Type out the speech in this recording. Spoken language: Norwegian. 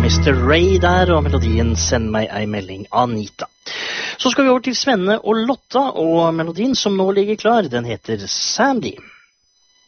Mr. Ray der, og melodien Send meg ei melding, Anita. Så skal vi over til Svenne og Lotta, og melodien som nå ligger klar, den heter Sandy.